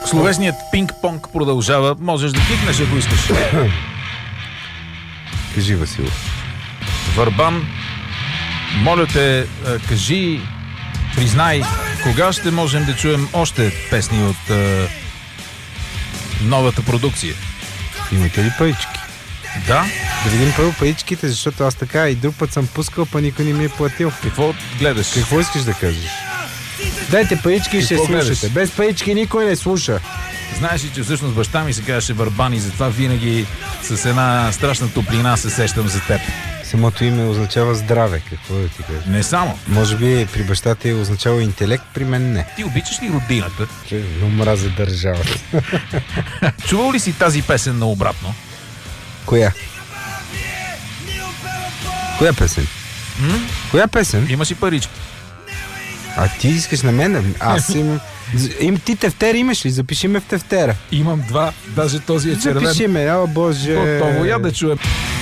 Словесният пинг-понг продължава. Можеш да кикнеш, ако искаш. Кажи, Васил. Върбан, моля те, кажи, признай, кога ще можем да чуем още песни от новата продукция? Имате ли парички? Да. Да видим първо паричките, защото аз така и друг път съм пускал, па никой не ми е платил. Какво гледаш? Какво искаш да кажеш? Дайте парички и ще слушате. Без парички никой не слуша. Знаеш ли, че всъщност баща ми се казваше Върбан и затова винаги с една страшна топлина се сещам за теб. Самото име означава здраве, какво да ти кажа? Не само. Може би при баща ти е означава интелект, при мен не. Ти обичаш ли родината? Но мразя държавата. Чувал ли си тази песен наобратно? Коя? Коя песен? Коя песен? Имаш и парички. А ти искаш на мен? Аз имам... Ти тефтер имаш ли? Запиши ме в тефтера. Имам два, даже този е червен. Запиши ме, о боже. Готово, я да чуем.